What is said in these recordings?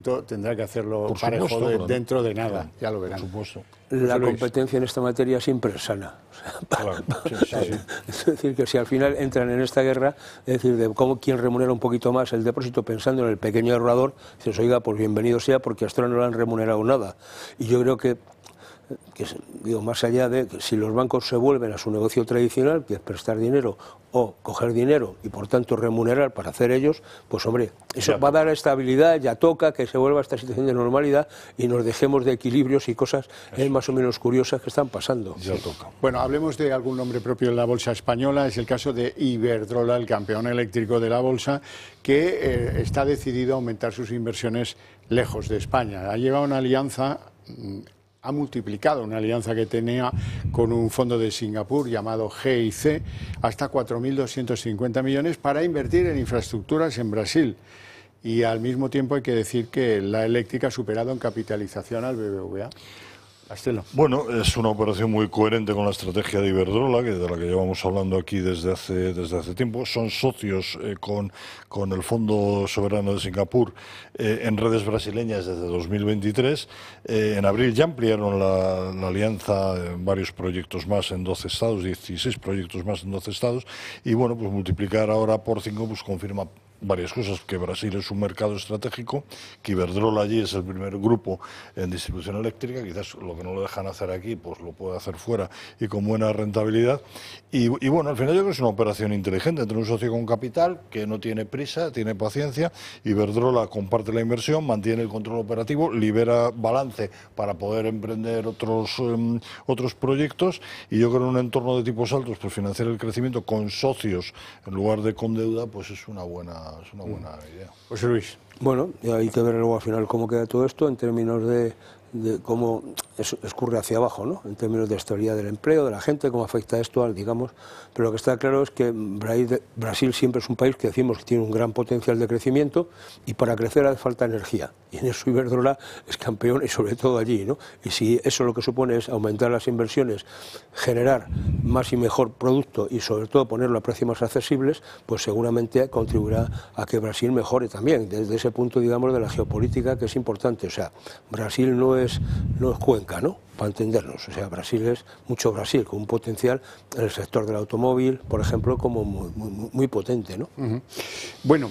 tendrá que hacerlo Por parejo supuesto, claro. dentro de nada, ya lo verán. Por supuesto. La José Luis. competencia en esta materia siempre es sana. O sea, Claro, sí. Es decir, que si al final entran en esta guerra, es decir, de cómo quién remunera un poquito más el depósito pensando en el pequeño ahorrador, dices, oiga, pues bienvenido sea, porque hasta ahora no le han remunerado nada. Y yo creo que digo, más allá de que si los bancos se vuelven a su negocio tradicional, que es prestar dinero o coger dinero y por tanto remunerar para hacer ellos, pues hombre, eso va a dar estabilidad, ya toca que se vuelva a esta situación de normalidad y nos dejemos de equilibrios y cosas más o menos curiosas que están pasando. Ya toca. Bueno, hablemos de algún nombre propio en la bolsa española. Es el caso de Iberdrola, el campeón eléctrico de la bolsa, que está decidido a aumentar sus inversiones lejos de España. Ha llegado una alianza, ha multiplicado una alianza que tenía con un fondo de Singapur llamado GIC hasta 4.250 millones para invertir en infraestructuras en Brasil. Y al mismo tiempo hay que decir que la eléctrica ha superado en capitalización al BBVA. Castelo. Bueno, es una operación muy coherente con la estrategia de Iberdrola, de la que llevamos hablando aquí desde hace tiempo. Son socios con el Fondo Soberano de Singapur en redes brasileñas desde 2023. En abril ya ampliaron la alianza en varios proyectos más en 12 estados, 16 proyectos más en 12 estados. Y bueno, pues multiplicar ahora por 5 pues confirma varias cosas, que Brasil es un mercado estratégico, que Iberdrola allí es el primer grupo en distribución eléctrica, quizás lo que no lo dejan hacer aquí, pues lo puede hacer fuera y con buena rentabilidad. Y bueno, al final yo creo que es una operación inteligente entre un socio con capital que no tiene prisa, tiene paciencia. Iberdrola comparte la inversión, mantiene el control operativo, libera balance para poder emprender otros proyectos, y yo creo que en un entorno de tipos altos, pues financiar el crecimiento con socios en lugar de con deuda, pues es una buena idea. José Luis. Bueno, y hay que ver luego al final cómo queda todo esto en términos de cómo escurre hacia abajo, ¿no? En términos de estabilidad del empleo, de la gente, cómo afecta esto al, digamos, pero lo que está claro es que Brasil siempre es un país que decimos que tiene un gran potencial de crecimiento y para crecer hace falta energía, y en eso Iberdrola es campeón y sobre todo allí, ¿no? Y si eso lo que supone es aumentar las inversiones, generar más y mejor producto y sobre todo ponerlo a precios más accesibles, pues seguramente contribuirá a que Brasil mejore también, desde ese punto, digamos, de la geopolítica, que es importante. O sea, Brasil no es Cuenca, ¿no?, para entendernos. O sea, Brasil es mucho Brasil, con un potencial en el sector del automóvil, por ejemplo, como muy potente, ¿no? Bueno,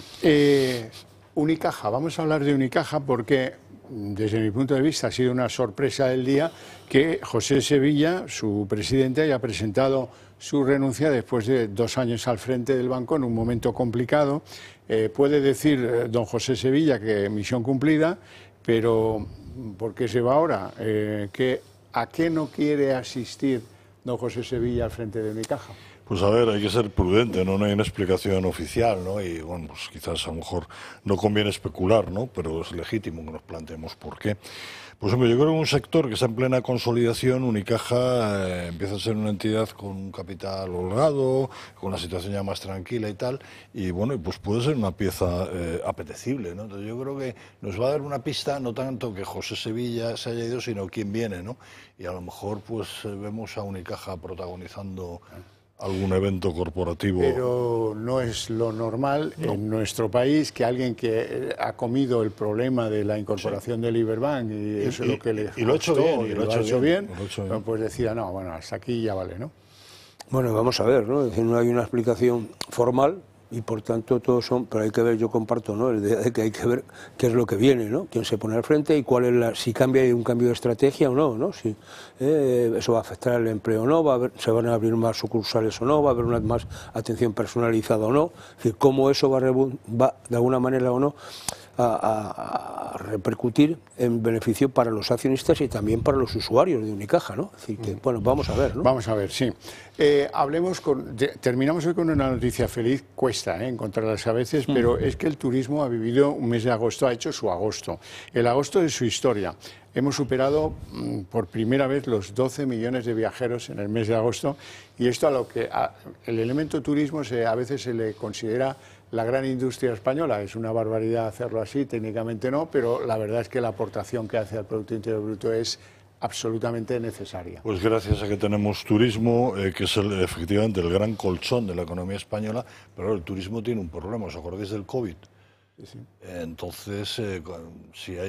Unicaja, vamos a hablar de Unicaja porque desde mi punto de vista ha sido una sorpresa del día que José Sevilla, su presidente, haya presentado su renuncia después de 2 años al frente del banco en un momento complicado. Puede decir don José Sevilla que misión cumplida, pero ¿por qué se va ahora? ¿A qué no quiere asistir don José Sevilla al frente de Unicaja? Pues a ver, hay que ser prudente, ¿no? No hay una explicación oficial, ¿no? Y bueno, pues quizás a lo mejor no conviene especular, ¿no? Pero es legítimo que nos planteemos por qué. Pues hombre, yo creo que un sector que está en plena consolidación, Unicaja empieza a ser una entidad con un capital holgado, con una situación ya más tranquila y tal, y bueno, pues puede ser una pieza apetecible, ¿no? Entonces yo creo que nos va a dar una pista, no tanto que José Sevilla se haya ido, sino quién viene, ¿no? Y a lo mejor pues vemos a Unicaja protagonizando algún evento corporativo. Pero no es lo normal en nuestro país que alguien que ha comido el problema de la incorporación del Iberbank y eso es lo que le y lo ha hecho bien, y lo ha hecho bien, bien. pues decía, no, bueno, hasta aquí ya vale, ¿no? Bueno, vamos a ver, ¿no? Es decir, no hay una explicación formal y por tanto todos son, pero hay que ver, yo comparto, ¿no?, el de que hay que ver qué es lo que viene, ¿no?, quién se pone al frente y cuál es si hay un cambio de estrategia o no, ¿no? Si eso va a afectar al empleo o no, se van a abrir más sucursales o no, va a haber una más atención personalizada o no, es decir, cómo eso va de alguna manera o no a repercutir en beneficio para los accionistas y también para los usuarios de Unicaja, ¿no? Es decir, que, bueno, vamos a ver, ¿no? Vamos a ver, sí. Terminamos hoy con una noticia feliz. Cuesta encontrarlas a veces, pero es que el turismo ha vivido un mes de agosto, ha hecho su agosto, el agosto de su historia. Hemos superado por primera vez los 12 millones de viajeros en el mes de agosto, y esto a lo que el elemento turismo a veces se le considera la gran industria española. Es una barbaridad hacerlo así, técnicamente no, pero la verdad es que la aportación que hace al Producto Interior Bruto es absolutamente necesaria. Pues gracias a que tenemos turismo, que es efectivamente el gran colchón de la economía española, pero el turismo tiene un problema. ¿Os acordáis del COVID? Sí, sí. Entonces, si hay